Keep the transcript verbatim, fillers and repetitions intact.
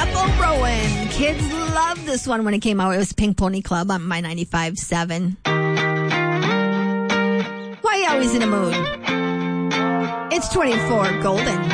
Ethel Rowan. Kids loved this one when it came out. It was Pink Pony Club on my ninety-five point seven. Why are you always in a mood? It's twenty-four Golden.